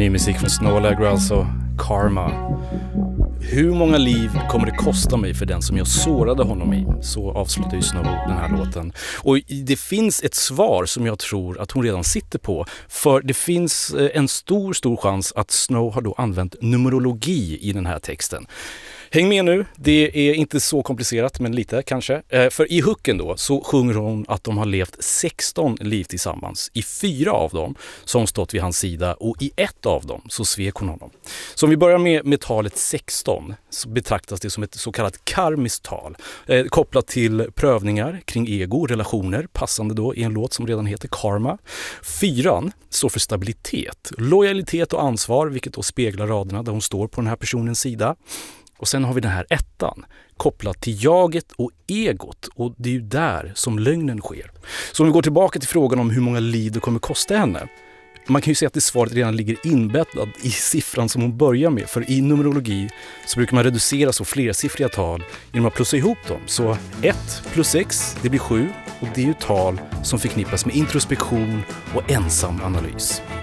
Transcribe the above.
Ny musik från Snow Allegra, alltså Karma. Hur många liv kommer det kosta mig för den som jag sårade honom i? Så avslutar ju Snow den här låten. Och det finns ett svar som jag tror att hon redan sitter på. För det finns en stor chans att Snow har då använt numerologi i den här texten. Häng med nu, det är inte så komplicerat men lite kanske. För i hooken då så sjunger hon att de har levt 16 liv tillsammans. I 4 av dem så har hon stått vid hans sida och i 1 av dem så svek hon honom. Så om vi börjar med talet 16 så betraktas det som ett så kallat karmiskt tal. Kopplat till prövningar kring ego, relationer, passande då i en låt som redan heter Karma. 4 står för stabilitet, lojalitet och ansvar, vilket då speglar raderna där hon står på den här personens sida. Och sen har vi den här 1 kopplat till jaget och egot, och det är ju där som lögnen sker. Så om vi går tillbaka till frågan om hur många liv det kommer kosta henne. Man kan ju säga att det svaret redan ligger inbäddad i siffran som hon börjar med. För i numerologi så brukar man reducera så flersiffriga tal genom att plussa ihop dem. Så 1 plus 6, det blir 7, och det är ju tal som förknippas med introspektion och ensam analys.